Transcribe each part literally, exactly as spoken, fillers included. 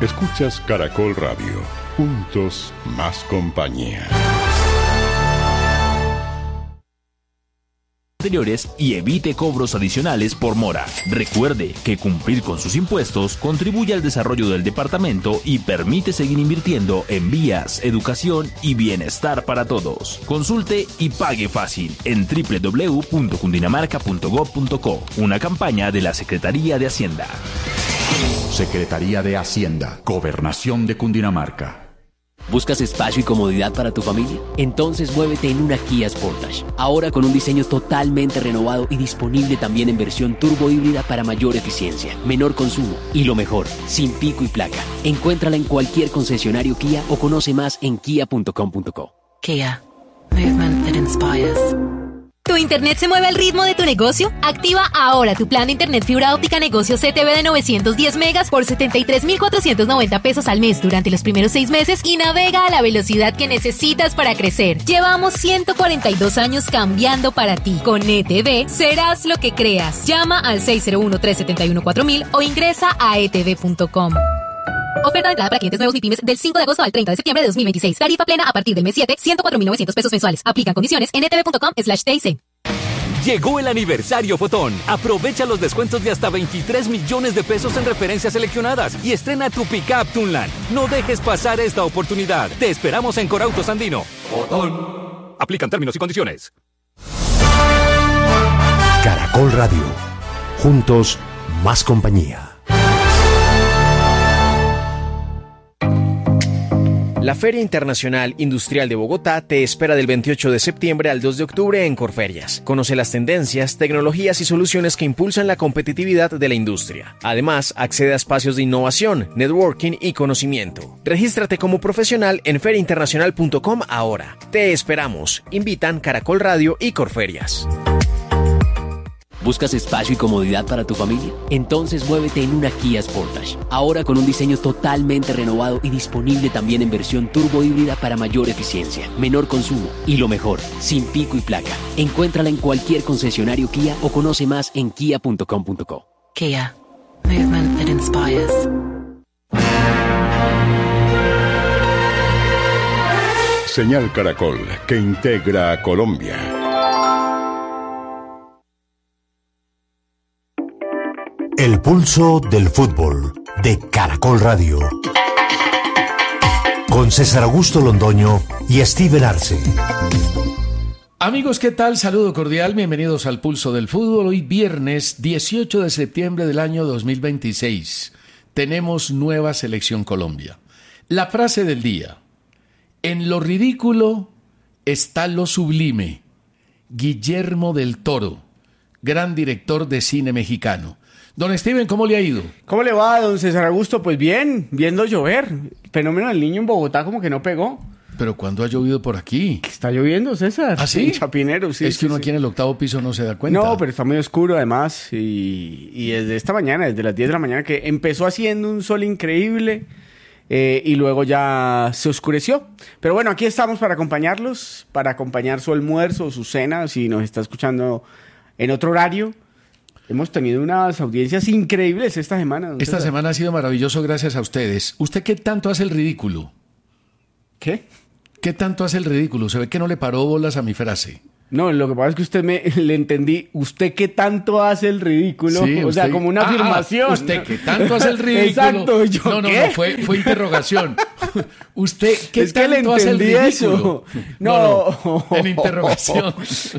Escuchas Caracol Radio. Juntos más compañía. Anteriores y evite cobros adicionales por mora. Recuerde que cumplir con sus impuestos contribuye al desarrollo del departamento y permite seguir invirtiendo en vías, educación y bienestar para todos. Consulte y pague fácil en doble u doble u doble u punto cundinamarca punto gob punto co, una campaña de la Secretaría de Hacienda. Secretaría de Hacienda, Gobernación de Cundinamarca. ¿Buscas espacio y comodidad para tu familia? Entonces muévete en una Kia Sportage. Ahora con un diseño totalmente renovado y disponible también en versión turbo híbrida para mayor eficiencia, menor consumo y lo mejor, sin pico y placa. Encuéntrala en cualquier concesionario Kia o conoce más en kia punto com punto co. Kia. Movement that inspires. ¿Tu internet se mueve al ritmo de tu negocio? Activa ahora tu plan de internet fibra óptica negocio C T V de novecientos diez megas por setenta y tres mil cuatrocientos noventa pesos al mes durante los primeros seis meses y navega a la velocidad que necesitas para crecer. Llevamos ciento cuarenta y dos años cambiando para ti. Con E T V serás lo que creas. Llama al seis cero uno, tres siete uno, cuatro mil o ingresa a e t v punto com. Oferta de entrada para clientes nuevos y pymes del cinco de agosto al treinta de septiembre de dos mil veintiséis. Tarifa plena a partir del mes siete, ciento cuatro mil novecientos pesos mensuales. Aplican condiciones en e t v punto com slash t i c. Llegó el aniversario Fotón. Aprovecha los descuentos de hasta veintitrés millones de pesos en referencias seleccionadas y estrena tu pick-up Tunland. No dejes pasar esta oportunidad. Te esperamos en Corautos Andino. Fotón. Aplican términos y condiciones. Caracol Radio. Juntos, más compañía. La Feria Internacional Industrial de Bogotá te espera del veintiocho de septiembre al dos de octubre en Corferias. Conoce las tendencias, tecnologías y soluciones que impulsan la competitividad de la industria. Además, accede a espacios de innovación, networking y conocimiento. Regístrate como profesional en feria internacional punto com ahora. Te esperamos. Invitan Caracol Radio y Corferias. ¿Buscas espacio y comodidad para tu familia? Entonces muévete en una Kia Sportage. Ahora con un diseño totalmente renovado y disponible también en versión turbo híbrida para mayor eficiencia, menor consumo y lo mejor, sin pico y placa. Encuéntrala en cualquier concesionario Kia o conoce más en kia punto com punto co. Kia. Movement that inspires. Señal Caracol, que integra a Colombia. El pulso del fútbol de Caracol Radio. Con César Augusto Londoño y Steven Arce. Amigos, ¿qué tal? Saludo cordial, bienvenidos al Pulso del Fútbol. Hoy viernes dieciocho de septiembre del año dos mil veintiséis. Tenemos nueva Selección Colombia. La frase del día: en lo ridículo está lo sublime. Guillermo del Toro, gran director de cine mexicano. Don Steven, ¿cómo le ha ido? ¿Cómo le va, don César Augusto? Pues bien, viendo llover. El fenómeno del Niño en Bogotá como que no pegó. ¿Pero cuándo ha llovido por aquí? Está lloviendo, César. ¿Ah, sí? En Chapinero, sí. Es que sí, uno sí. aquí en el octavo piso no se da cuenta. No, pero está muy oscuro además. Y, y desde esta mañana, desde las diez de la mañana, que empezó haciendo un sol increíble eh, y luego ya se oscureció. Pero bueno, aquí estamos para acompañarlos, para acompañar su almuerzo o su cena, si nos está escuchando en otro horario. Hemos tenido unas audiencias increíbles esta semana. Esta César. semana ha sido maravilloso gracias a ustedes. ¿Usted qué tanto hace el ridículo? ¿Qué? ¿Qué tanto hace el ridículo? Se ve que no le paró bolas a mi frase. No, lo que pasa es que usted me le entendí. ¿Usted qué tanto hace el ridículo? Sí, o usted, sea, como una ah, afirmación. ¿Usted qué tanto hace el ridículo? Exacto. ¿Yo no, no, qué? no, fue, fue interrogación. ¿Usted qué es tanto que le hace el ridículo? Eso. No, no, no, en interrogación.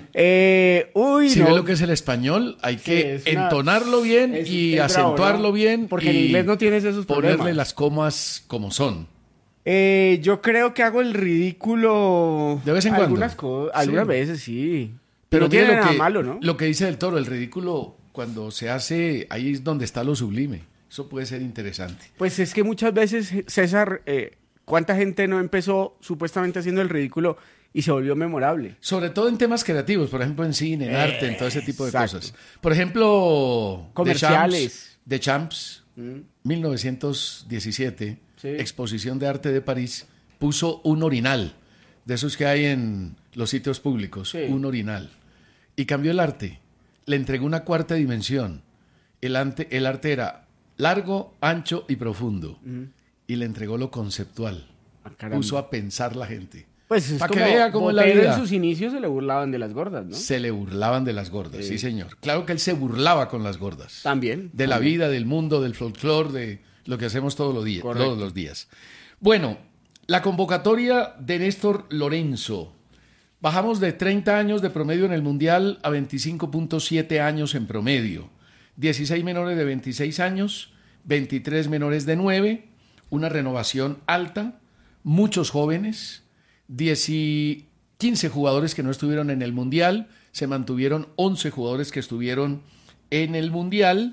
eh, uy, si no. ve lo que es el español, hay que sí, una, entonarlo bien es, y es acentuarlo bravo, ¿no? bien. Porque y en inglés no tienes esos problemas. Ponerle las comas como son. Eh, yo creo que hago el ridículo. De vez en algunas cuando. Co- algunas sí. veces, sí. Pero no tiene lo nada que, malo, ¿no? Lo que dice del Toro, el ridículo, cuando se hace, ahí es donde está lo sublime. Eso puede ser interesante. Pues es que muchas veces, César, eh, ¿cuánta gente no empezó supuestamente haciendo el ridículo y se volvió memorable? Sobre todo en temas creativos, por ejemplo en cine, en eh, arte, en todo ese tipo de exacto. cosas. Por ejemplo, comerciales. The Champs, The Champs mm. mil novecientos diecisiete, sí. Exposición de Arte de París, puso un orinal, de esos que hay en los sitios públicos, sí. un orinal. Y cambió el arte, le entregó una cuarta dimensión. El arte, el arte era largo, ancho y profundo. Uh-huh. y le entregó lo conceptual. Ah, puso a pensar la gente. Pues es para como que vea cómo es la Botero vida. En sus inicios se le burlaban de las gordas, ¿no? Se le burlaban de las gordas, sí. Sí. señor. Claro que él se burlaba con las gordas. También. De la también. vida, del mundo, del folclore, de lo que hacemos todos los días. Correcto. Todos los días. Bueno, la convocatoria de Néstor Lorenzo. Bajamos de treinta años de promedio en el Mundial a veinticinco punto siete años en promedio. dieciséis menores de veintiséis años, veintitrés menores de nueve, una renovación alta, muchos jóvenes, diez y quince jugadores que no estuvieron en el Mundial, se mantuvieron once jugadores que estuvieron en el Mundial,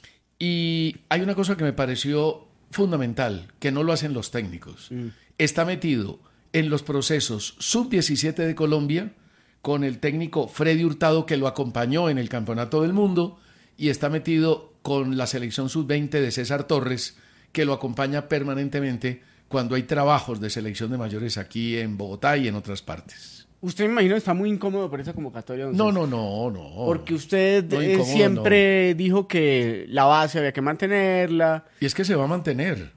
y hay una cosa que me pareció fundamental, que no lo hacen los técnicos. Mm. Está metido en los procesos sub diecisiete de Colombia, con el técnico Freddy Hurtado, que lo acompañó en el Campeonato del Mundo, y está metido con la selección sub veinte de César Torres, que lo acompaña permanentemente cuando hay trabajos de selección de mayores aquí en Bogotá y en otras partes. Usted, me imagino, está muy incómodo por esa convocatoria. Don No, César. no, no, no. Porque usted No, eh, incómodo, siempre dijo que la base había que mantenerla. Y es que se va a mantener.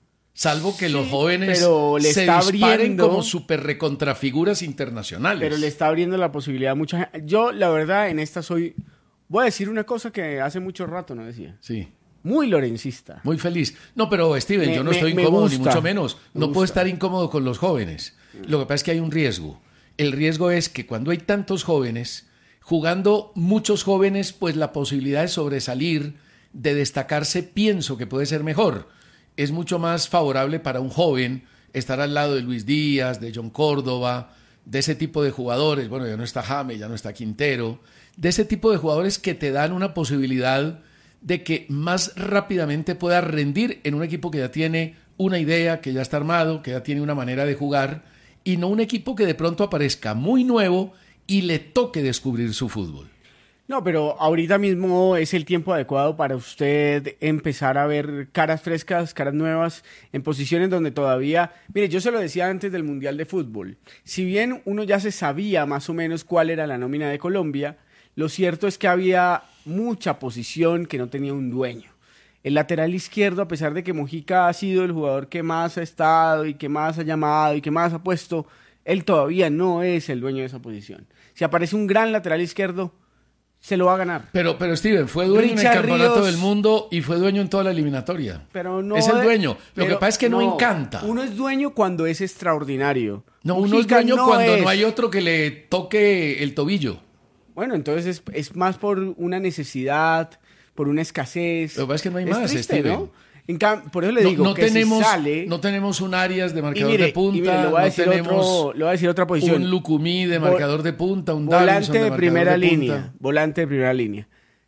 Salvo que Sí, los jóvenes pero le se está disparen abriendo- como super recontrafiguras internacionales. Pero le está abriendo la posibilidad a mucha gente. Yo, la verdad, en esta soy... Voy a decir una cosa que hace mucho rato no decía. Sí. Muy lorencista. Muy feliz. No, pero Steven, Me- yo no me- estoy me incómodo, gusta, ni mucho menos. me No gusta. puedo estar incómodo con los jóvenes. Lo que pasa es que hay un riesgo. El riesgo es que cuando hay tantos jóvenes, jugando muchos jóvenes, pues la posibilidad de sobresalir, de destacarse, pienso que puede ser mejor. Es mucho más favorable para un joven estar al lado de Luis Díaz, de John Córdoba, de ese tipo de jugadores. Bueno, ya no está James, ya no está Quintero. De ese tipo de jugadores que te dan una posibilidad de que más rápidamente puedas rendir en un equipo que ya tiene una idea, que ya está armado, que ya tiene una manera de jugar, y no un equipo que de pronto aparezca muy nuevo y le toque descubrir su fútbol. No, pero ahorita mismo es el tiempo adecuado para usted empezar a ver caras frescas, caras nuevas, en posiciones donde todavía... Mire, yo se lo decía antes del Mundial de Fútbol. Si bien uno ya se sabía más o menos cuál era la nómina de Colombia, lo cierto es que había mucha posición que no tenía un dueño. El lateral izquierdo, a pesar de que Mojica ha sido el jugador que más ha estado y que más ha llamado y que más ha puesto, él todavía no es el dueño de esa posición. Si aparece un gran lateral izquierdo, se lo va a ganar. Pero, pero Steven, fue dueño en el Richard Campeonato Ríos- del Mundo y fue dueño en toda la eliminatoria. Pero no es el de- dueño. Lo pero que pasa es que no, encanta. Uno es dueño cuando es extraordinario. No, uno es Mujica dueño no cuando es. no hay otro que le toque el tobillo. Bueno, entonces es, es más por una necesidad, por una escasez. Lo que pasa es que no hay Es más, triste, Steven. ¿no? En cam- por eso le No, digo no que tenemos, si sale... no tenemos un Arias de y marcador mire, de punta, y mire, le voy a no decir tenemos otro- le voy a decir otra posición. un Lucumí de Vol- marcador de punta, un Davinson volante de, marcador primera de punta. línea, volante de primera línea.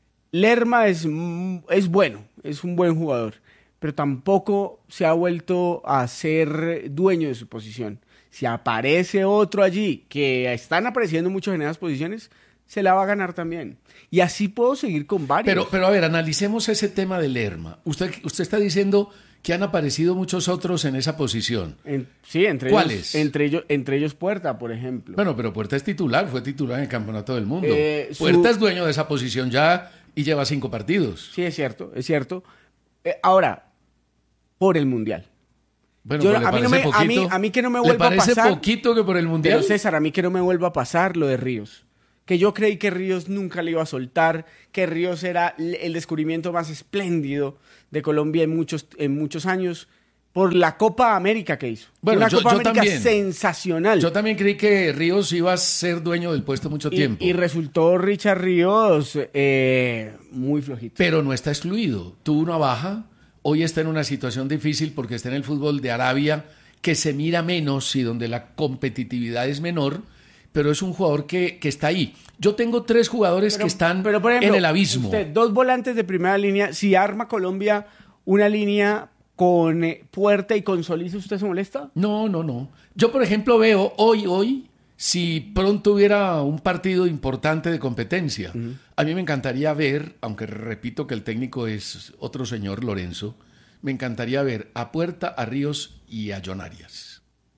Lerma es, mm, es bueno, es un buen jugador, pero tampoco se ha vuelto a ser dueño de su posición. Si aparece otro allí, que están apareciendo muchos en esas posiciones, se la va a ganar también. Y así puedo seguir con varios. Pero, pero a ver, analicemos ese tema de Lerma. Usted, usted está diciendo que han aparecido muchos otros en esa posición. En- sí, entre ¿Cuáles? ellos, entre ellos, entre ellos Puerta, por ejemplo. Bueno, pero Puerta es titular, fue titular en el Campeonato del Mundo. Eh, su- Puerta es dueño de esa posición ya y lleva cinco partidos. Sí, es cierto, es cierto. Eh, ahora, por el Mundial. Bueno, Yo- pues le a, mí no parece me, a, mí, poquito. a mí que no me ¿Le vuelva a parece pasar. poquito que por el Mundial? Pero César, a mí que no me vuelva a pasar lo de Ríos. Que yo creí que Ríos nunca le iba a soltar, que Ríos era l- el descubrimiento más espléndido de Colombia en muchos, en muchos años por la Copa América que hizo. Bueno, Una yo- Copa yo América también. sensacional. Yo también creí que Ríos iba a ser dueño del puesto mucho y, tiempo. y resultó Richard Ríos eh, muy flojito. Pero no está excluido. Tuvo una baja. Hoy está en una situación difícil porque está en el fútbol de Arabia, que se mira menos y donde la competitividad es menor, pero es un jugador que, que está ahí. Yo tengo tres jugadores Pero- que están pero, por ejemplo, en el abismo. usted, dos volantes de primera línea. Si arma Colombia una línea con eh, Puerta y con Solís, ¿usted se molesta? No, no, no. Yo, por ejemplo, veo hoy, hoy, si pronto hubiera un partido importante de competencia, a mí me encantaría ver, aunque repito que el técnico es otro señor, Lorenzo, me encantaría ver a Puerta, a Ríos y a John Arias.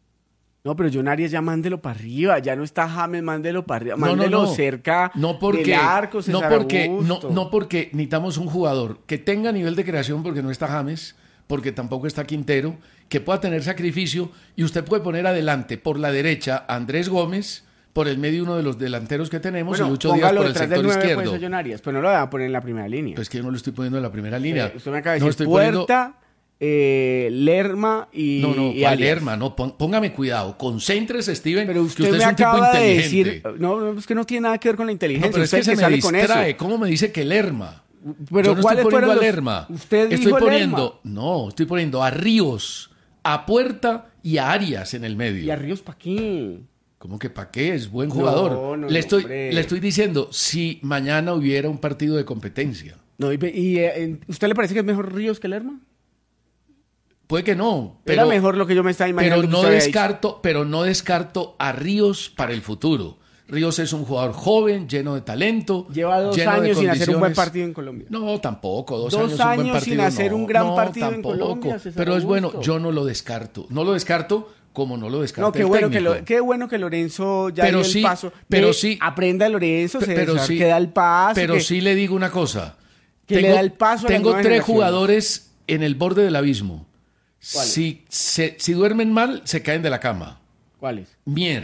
No, pero John Arias ya mándelo para arriba, ya no está James, mándelo para arriba, No, no, mándelo no. cerca No porque, del arco, no César porque, no, Augusto. no porque necesitamos un jugador que tenga nivel de creación porque no está James, porque tampoco está Quintero, que pueda tener sacrificio y usted puede poner adelante por la derecha a Andrés Gómez, por el medio uno de los delanteros que tenemos, bueno, y Lucho Díaz por el sector nueve, izquierdo. Pues, Arias, pero no lo va a poner en la primera línea. Pues que yo no lo estoy poniendo en la primera línea. Eh, usted me acaba de no decir estoy Puerta, poniendo... eh, Lerma y No, no, y ¿cuál Arias. Lerma? No, pon- póngame cuidado, concéntrese, Steven, Pero usted, que usted me es un tipo acaba de inteligente. decir, no, no, es que no tiene nada que ver con la inteligencia. No, pero es usted que se me sale con distrae. eso. ¿Cómo me dice que Lerma? Pero Yo no ¿cuáles estoy poniendo fueron a los- Lerma. Usted Estoy dijo poniendo, Lerma. no, estoy poniendo a Ríos, a Puerta y a Arias en el medio. ¿Y a Ríos para qué? ¿Cómo que para qué? Es buen jugador. No, no, le, estoy, hombre. le estoy diciendo, si mañana hubiera un partido de competencia. No, y, y, eh, ¿usted le parece que es mejor Ríos que Lerma? Puede que no, pero, Era mejor lo que yo me estaba imaginando. pero que no usted había descarto, pero no descarto a Ríos para el futuro. Ríos es un jugador joven, lleno de talento. dicho. Lleva dos lleno de años sin hacer un buen condiciones. partido en Colombia. No, tampoco. Dos, Dos años, un buen años partido, sin hacer no. un gran No, partido en tampoco. Colombia, César Pero es bueno, Augusto. yo no lo descarto. No lo descarto como no lo descarto. No, qué bueno, que lo- qué bueno que Lorenzo ya Pero dio el sí, paso. pero Ve, sí. Aprenda Lorenzo, Pe- César, pero sí, que da el paso. Pero que- sí le digo una cosa. Que le da el paso a las Tengo nuevas tres generaciones. jugadores en el borde del abismo. ¿Cuáles? Si, se- si duermen mal, se caen de la cama. ¿Cuáles? Mier,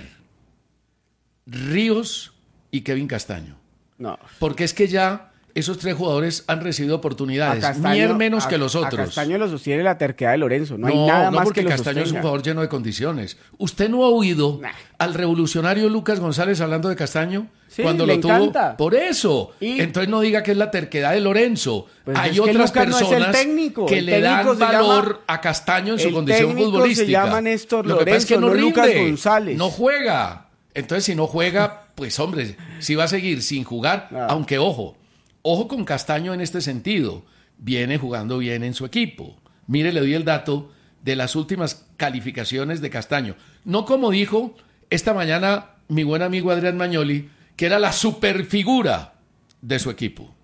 Ríos y Kevin Castaño. No. Porque es que ya esos tres jugadores han recibido A oportunidades. Castaño- Mier menos a- que los A otros. Castaño lo sostiene la terquedad de Lorenzo. No, hay No, nada no, más porque que lo Castaño es un sostenga. jugador lleno de condiciones. ¿Usted no ha oído Nah. al revolucionario Lucas González hablando de Castaño? Sí, cuando le lo tuvo. encanta. Por eso. Y- Entonces no diga que es la terquedad de Lorenzo. Pues Hay es que otras Lucas no es el personas técnico. que El le dan técnico se valor llama- a Castaño en su el condición técnico se futbolística. llama Néstor Lo que pasa es que no, Lorenzo, no Lucas rinde, González. no juega. Entonces si no juega, pues hombre, si va a seguir sin jugar, Ah. aunque ojo, ojo con Castaño en este sentido. Viene jugando bien en su equipo. Mire, le doy el dato de las últimas calificaciones de Castaño. No como dijo esta mañana mi buen amigo Adrián Magnoli, que era la superfigura de su equipo.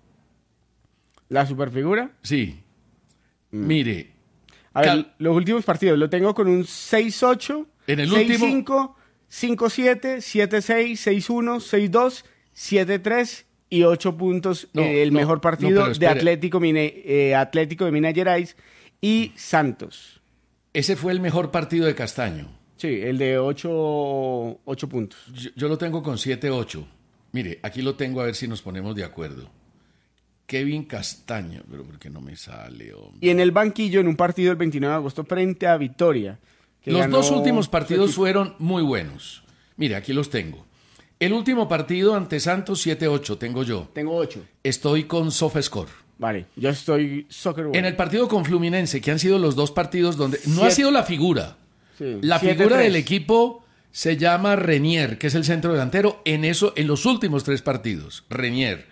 ¿La superfigura? Sí. Mm. Mire. A ver, Cal- los últimos partidos lo tengo con un seis ocho, En el seis último- cinco, cinco siete, siete seis, seis uno, seis dos, siete tres y ocho puntos. No, eh, el no, mejor no, partido pero de espere. Atlético, Mine- eh, Atlético de Minas Gerais y Santos. Ese fue el mejor partido de Castaño. Sí, el de ocho, ocho puntos. Yo, yo lo tengo con siete ocho. Mire, aquí lo tengo a ver si nos ponemos de acuerdo. Kevin Castaño, pero ¿por qué no me sale, hombre? Y en el banquillo, en un partido el veintinueve de agosto frente a Victoria. que Los ganó dos últimos su partidos equipo. fueron muy buenos. Mire, aquí los tengo. El último partido ante Santos siete ocho, tengo yo. Tengo ocho. Estoy con SofaScore. Vale, yo estoy soccer En el partido con Fluminense, que han sido los dos partidos donde no ha Siete- sido la figura. Sí, La siete figura tres. del equipo se llama Renier, que es el centro delantero en eso en los últimos tres partidos. Renier,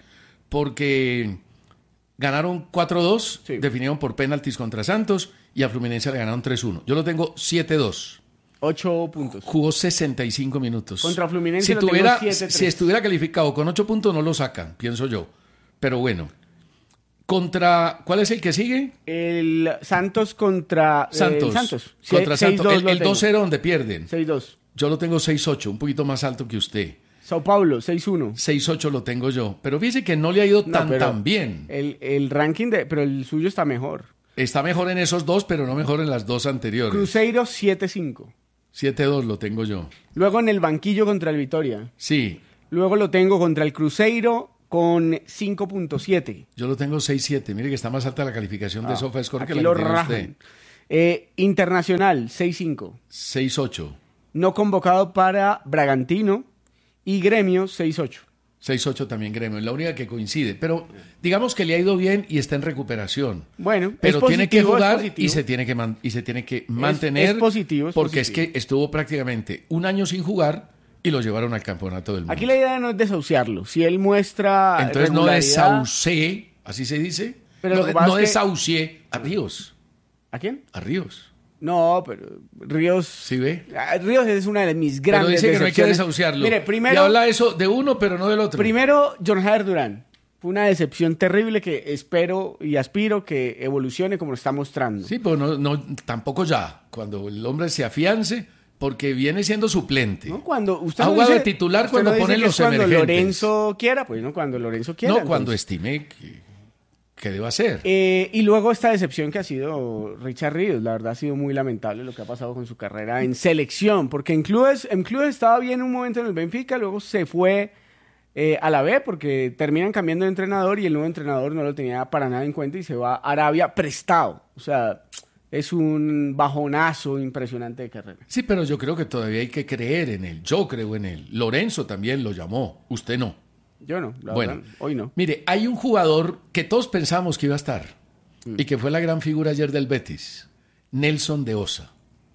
porque ganaron cuatro dos, Sí. definieron por penaltis contra Santos y a Fluminense le ganaron tres uno. Yo lo tengo siete dos. Ocho puntos. Jugó sesenta y cinco minutos. Contra Fluminense si lo tengo tuviera, siete tres. si estuviera calificado con ocho puntos no lo sacan, pienso yo. Pero bueno. Contra ¿cuál es el que sigue? El Santos contra eh, Santos. Santos. Contra seis Santos. dos El, lo el tengo. dos cero donde pierden. seis dos. Yo lo tengo seis ocho, un poquito más alto que usted. Sao Paulo, seis uno. seis ocho lo tengo yo. Pero fíjese que no le ha ido No, tan pero tan bien. El, el ranking, de, pero el suyo está mejor. Está mejor en esos dos, pero no mejor en las dos anteriores. Cruzeiro, siete cinco. siete dos lo tengo yo. Luego en el banquillo contra el Vitoria. Sí, Luego lo tengo contra el Cruzeiro con cinco punto siete. yo lo tengo seis siete. Mire que está más alta la calificación de Ah, SofaScore que aquí la lo que tiene usted. rajan. Eh, Internacional, seis cinco. seis ocho. No convocado para Bragantino. Y Gremio, seis ocho. seis ocho también Gremio, es la única que coincide. Pero digamos que le ha ido bien y está en recuperación. Bueno, Pero es tiene que positivo, es jugar positivo. y se tiene que, man- y se tiene que mantener. es positivo, es porque positivo. es que estuvo prácticamente un año sin jugar y lo llevaron al campeonato del mundo. Aquí la idea no es desahuciarlo. Si él muestra Entonces no regularidad- desahucié, así se dice. Pero no lo que pasa no es que- desahucié a Ríos. ¿A quién? A Ríos. No, pero Ríos... ¿Sí ve? Ah, Ríos es una de mis Pero grandes dice que no hay que decepciones. desahuciarlo. Mire, Y primero, habla eso de uno, pero no del otro. primero John Javier Durán. Fue una decepción terrible que espero y aspiro que evolucione como lo está mostrando. Sí, pero no, no, tampoco ya. Cuando el hombre se afiance, porque viene siendo suplente. ¿No? Cuando usted Ha no jugado dice- de titular usted cuando no dice ponen que los es cuando emergentes. Lorenzo quiera, pues no, cuando Lorenzo quiera. No, cuando entonces. estime que... que deba ser. Eh, y luego esta decepción que ha sido Richard Ríos. La verdad ha sido muy lamentable lo que ha pasado con su carrera en selección, porque en clubes, en clubes estaba bien un momento en el Benfica, luego se fue eh, a la B porque terminan cambiando de entrenador y el nuevo entrenador no lo tenía para nada en cuenta y se va a Arabia prestado. O sea, es un bajonazo impresionante de carrera. Sí, pero yo creo que todavía hay que creer en él. Yo creo en él. Lorenzo también lo llamó. Usted no. Yo no. La Bueno, verdad, hoy no. Mire, hay un jugador que todos pensamos que iba a estar mm. y que fue la gran figura ayer del Betis, Nelson de Osa.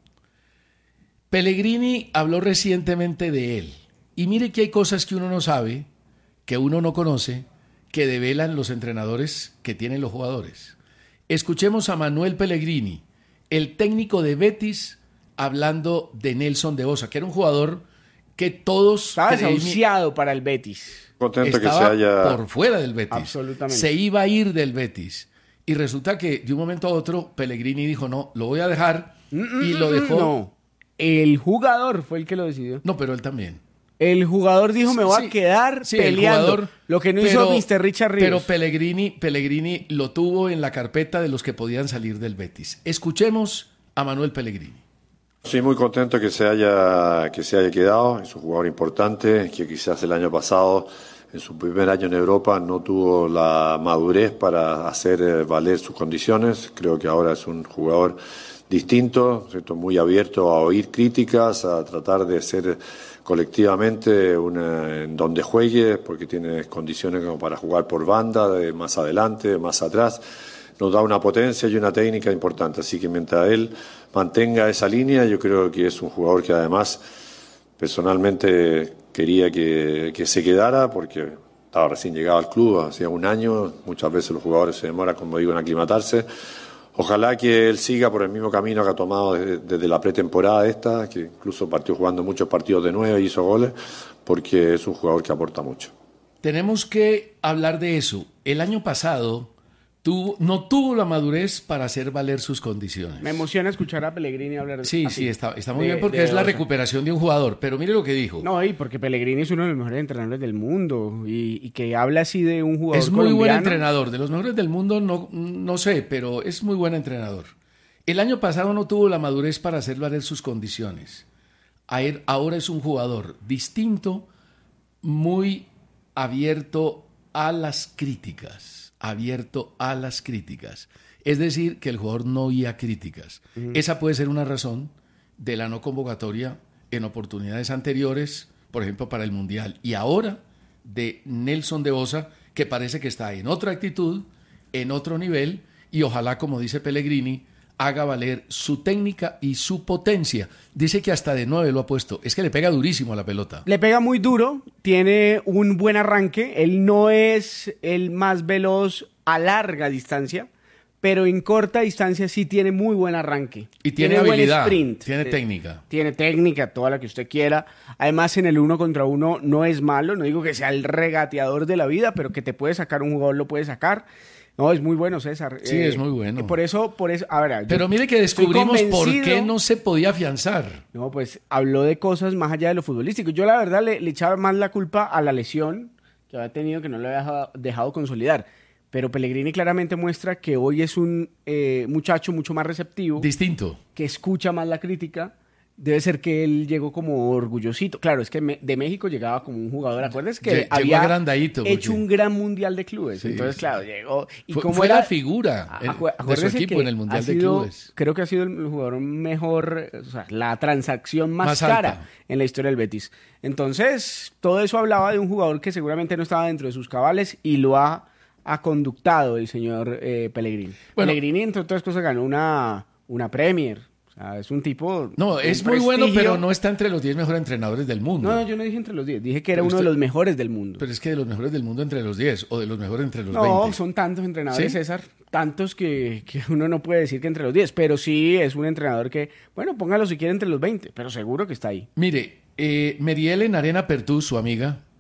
Pellegrini habló recientemente de él. Y mire que hay cosas que uno no sabe, que uno no conoce, que develan los entrenadores que tienen los jugadores. Escuchemos a Manuel Pellegrini, el técnico de Betis, hablando de Nelson de Osa, que era un jugador que todos... Estaba creí... desahuciado para el Betis. Contento Estaba que se haya... por fuera del Betis. Absolutamente. Se iba a ir del Betis. Y resulta que de un momento a otro Pellegrini dijo, no, lo voy a dejar, mm, y lo dejó... No, el jugador fue el que lo decidió. No, pero él también. El jugador dijo, me voy sí, a quedar sí, peleando. Jugador, lo que no pero, hizo mister Richard Ríos. Pero Pellegrini, Pellegrini lo tuvo en la carpeta de los que podían salir del Betis. Escuchemos a Manuel Pellegrini. Sí, muy contento que se haya que se haya quedado. Es un jugador importante que quizás el año pasado, en su primer año en Europa, no tuvo la madurez para hacer valer sus condiciones. Creo que ahora es un jugador distinto, ¿cierto? Muy abierto a oír críticas, a tratar de ser colectivamente una, en donde juegue, porque tiene condiciones como para jugar por banda, de más adelante, más atrás. Nos da una potencia y una técnica importante, así que mientras él mantenga esa línea, yo creo que es un jugador que además personalmente quería que, que se quedara, porque estaba recién llegado al club, hacía un año, muchas veces los jugadores se demoran, como digo, en aclimatarse. Ojalá que él siga por el mismo camino que ha tomado desde, desde la pretemporada esta, que incluso partió jugando muchos partidos de nueve y hizo goles, porque es un jugador que aporta mucho. Tenemos que hablar de eso. El año pasado tuvo, no tuvo la madurez para hacer valer sus condiciones. Me emociona escuchar a Pellegrini hablar de Sí, así, sí, está, está muy de, bien porque de es la Osa. recuperación de un jugador. Pero mire lo que dijo. No, y porque Pellegrini es uno de los mejores entrenadores del mundo y, y que habla así de un jugador Es muy colombiano. buen entrenador. De los mejores del mundo no, no sé, pero es muy buen entrenador. El año pasado no tuvo la madurez para hacer valer sus condiciones. Ahora es un jugador distinto, muy abierto a las críticas. abierto a las críticas. Es decir, que el jugador no oía críticas. Uh-huh. Esa puede ser una razón de la no convocatoria en oportunidades anteriores, por ejemplo, para el Mundial. Y ahora de Nelson de Osa, que parece que está en otra actitud, en otro nivel, y ojalá, como dice Pellegrini, haga valer su técnica y su potencia. Dice que hasta de nueve lo ha puesto. Es que le pega durísimo a la pelota. Le pega muy duro, tiene un buen arranque. Él no es el más veloz a larga distancia, pero en corta distancia sí tiene muy buen arranque. Y tiene, tiene habilidad, buen sprint. tiene técnica. Tiene técnica, toda la que usted quiera. Además, en el uno contra uno no es malo. No digo que sea el regateador de la vida, pero que te puede sacar un jugador, lo puede sacar. No, es muy bueno, César. Sí, eh, es muy bueno. Por eso, por eso, a ver, pero mire que descubrimos por qué no se podía afianzar. No, pues habló de cosas más allá de lo futbolístico. Yo la verdad le, le echaba más la culpa a la lesión que había tenido, que no lo había dejado, dejado consolidar. Pero Pellegrini claramente muestra que hoy es un eh, muchacho mucho más receptivo. Distinto. Que escucha más la crítica. Debe ser que él llegó como orgullosito. Claro, es que me, de México llegaba como un jugador. ¿Acuerdas que Lle- había agrandadito, hecho porque... un gran mundial de clubes? Sí, Entonces, sí. claro, llegó. Y fue como fue era, la figura el, de su equipo en el mundial de sido, clubes. Creo que ha sido el jugador mejor, o sea, la transacción más, Más cara alta. en la historia del Betis. Entonces, todo eso hablaba de un jugador que seguramente no estaba dentro de sus cabales y lo ha, ha conductado el señor eh, Pellegrini. Bueno, Pellegrini, entre otras cosas, ganó una, una Premier. O sea, es un tipo... No, es muy bueno, pero no está entre los diez mejores entrenadores del mundo. No, no, yo no dije entre los diez. Dije que era Pero uno usted- de los mejores del mundo. Pero es que de los mejores del mundo entre los diez o de los mejores entre los No, veinte. son tantos entrenadores, ¿Sí? César. Tantos que, que uno no puede decir que entre los diez. Pero sí es un entrenador que, bueno, póngalo si quiere entre los veinte. Pero seguro que está ahí. Mire, eh, Merielen Arena Pertú, su amiga,